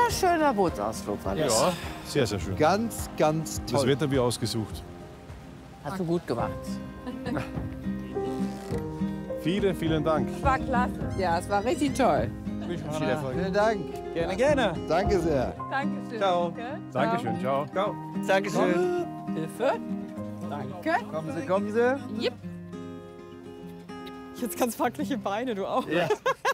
ein schöner Bootsausflug, war das? Ja, sehr, sehr schön. Ganz, ganz Das toll. Wetter wie ausgesucht. Hast du gut gemacht. Vielen, vielen Dank. War klasse. Ja, es war richtig toll. Vielen Dank. Gerne, gerne. Danke sehr. Dankeschön. Ciao. Dankeschön, ciao. Ciao. Dankeschön. Hilfe. Danke. Kommen Sie. Yep. Jetzt ganz wackliche Beine, du auch. Ja.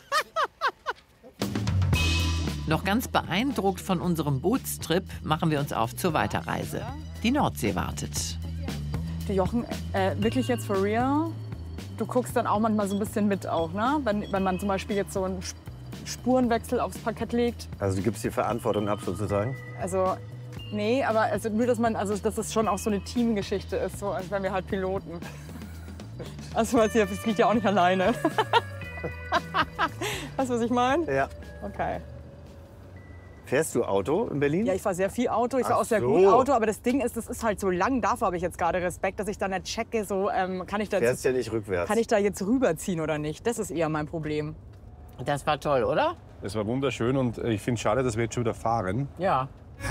Noch ganz beeindruckt von unserem Bootstrip machen wir uns auf zur Weiterreise. Die Nordsee wartet. Du Jochen, wirklich jetzt for real? Du guckst dann auch manchmal so ein bisschen mit auch, ne? Wenn man zum Beispiel jetzt so einen Spurenwechsel aufs Parkett legt. Also du gibst die Verantwortung ab sozusagen? Also, nee, aber also nur, dass es schon auch so eine Teamgeschichte ist, so als wären wir halt Piloten. Also, das fliegt ja auch nicht alleine. Weißt du, was ich meine? Ja. Okay. Fährst du Auto in Berlin? Ja, ich fahre sehr viel Auto, ich fahre Ach auch sehr so. gut Auto, aber das Ding ist, das ist halt so lang, davor habe ich jetzt gerade Respekt, dass ich dann nicht checke, so, kann ich Fährst ja nicht rückwärts. kann ich da jetzt rüberziehen oder nicht? Das ist eher mein Problem. Das war toll, oder? Es war wunderschön und ich finde es schade, dass wir jetzt schon wieder fahren. Ja.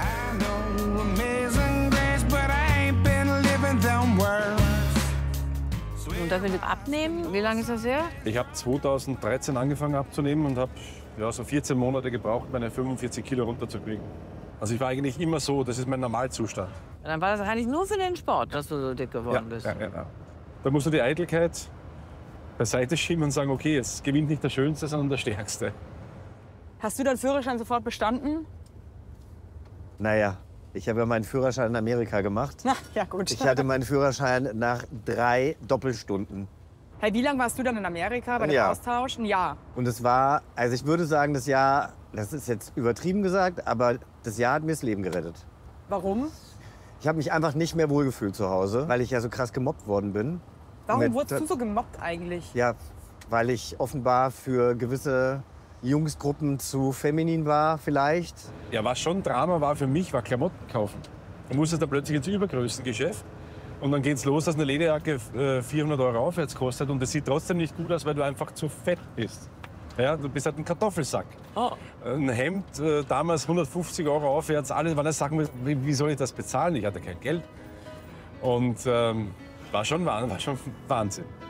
Und das mit dem Abnehmen, wie lange ist das her? Ich habe 2013 angefangen abzunehmen und habe ja, so 14 Monate gebraucht, meine 45 Kilo runterzukriegen. Also ich war eigentlich immer so, das ist mein Normalzustand. Und dann war das eigentlich nur für den Sport, dass du so dick geworden bist. Ja. Da musst du die Eitelkeit beiseite schieben und sagen, okay, es gewinnt nicht der Schönste, sondern der Stärkste. Hast du deinen Führerschein sofort bestanden? Naja, ich habe ja meinen Führerschein in Amerika gemacht. Na, ja gut. Ich hatte meinen Führerschein nach 3 Doppelstunden. Hey, wie lange warst du dann in Amerika bei dem Jahr. Austausch? Ein Jahr. Und es war, also ich würde sagen, das Jahr, das ist jetzt übertrieben gesagt, aber das Jahr hat mir das Leben gerettet. Warum? Ich habe mich einfach nicht mehr wohlgefühlt zu Hause, weil ich ja so krass gemobbt worden bin. Warum Mit- wurdest du so gemobbt eigentlich? Ja, weil ich offenbar für gewisse Jungsgruppen zu feminin war vielleicht. Ja, was schon Drama war für mich, war Klamotten kaufen. Du musstest da plötzlich ins Übergrößengeschäft und dann geht's los, dass eine Lederjacke 400 € aufwärts kostet und das sieht trotzdem nicht gut aus, weil du einfach zu fett bist. Ja, du bist halt ein Kartoffelsack. Oh. Ein Hemd, damals 150 € aufwärts, alle waren das sagen, wie soll ich das bezahlen? Ich hatte kein Geld. Und war schon Wahnsinn.